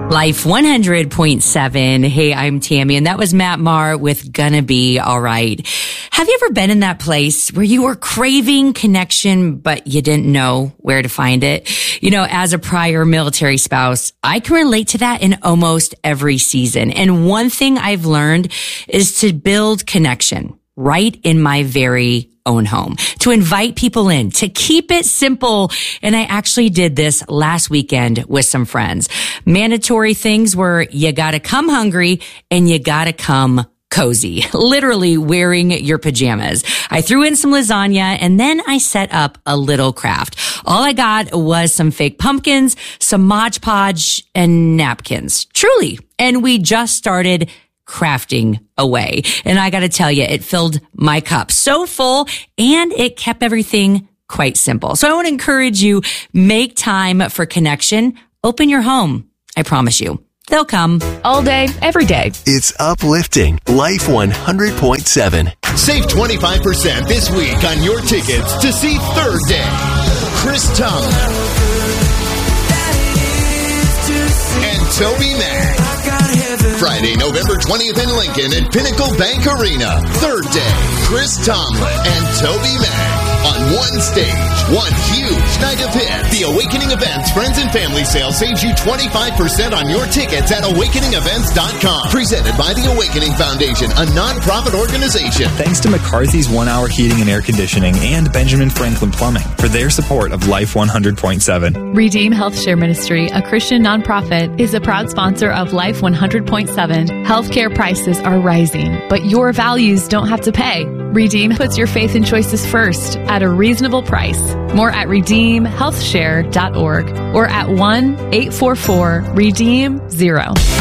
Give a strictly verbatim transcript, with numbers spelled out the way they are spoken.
Life one hundred point seven. Hey, I'm Tammy, and that was Matt Maher with Gonna Be Alright. Have you ever been in that place where you were craving connection, but you didn't know where to find it? You know, as a prior military spouse, I can relate to that in almost every season. And one thing I've learned is to build connection right in my very own home, to invite people in, to keep it simple. And I actually did this last weekend with some friends. Mandatory things were you gotta come hungry and you gotta come cozy, literally wearing your pajamas. I threw in some lasagna and then I set up a little craft. All I got was some fake pumpkins, some Mod Podge, and napkins. Truly. And we just started crafting away. And I got to tell you, it filled my cup so full and it kept everything quite simple. So I want to encourage you, make time for connection. Open your home. I promise you, they'll come. All day, every day. It's uplifting. Life one hundred point seven. Save twenty-five percent this week on your tickets to see Third Day. Chris Tomlin and Toby Mac. Friday, November twentieth in Lincoln at Pinnacle Bank Arena. Third Day, Chris Tomlin and Toby Mac on one stage. One huge night of hits. The Awakening Events Friends and Family Sale saves you twenty-five percent on your tickets at awakening events dot com. Presented by the Awakening Foundation, a non-profit organization. Thanks to McCarthy's One Hour Heating and Air Conditioning and Benjamin Franklin Plumbing for their support of Life one hundred point seven. Redeem Health Share Ministry, a Christian nonprofit, is a proud sponsor of Life one hundred point seven. Healthcare prices are rising, but your values don't have to pay. Redeem puts your faith and choices first at a reasonable price. More at redeem health share dot org or at one eight four four redeem zero.